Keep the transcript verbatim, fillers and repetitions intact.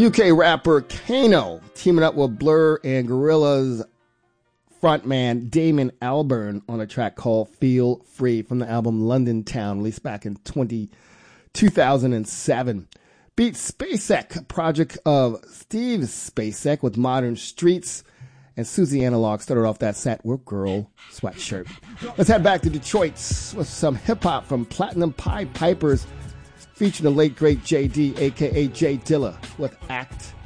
U K rapper Kano teaming up with Blur and Gorillaz frontman Damon Albarn on a track called Feel Free from the album London Town, released back in twenty, two thousand seven. Beat Spacek, a project of Steve Spacek with Modern Streets, and Susie Analog started off that set with Girl Sweatshirt. Let's head back to Detroit with some hip-hop from Platinum Pie Pipers featuring the late, great J D, a k a. Jay Dilla, with Act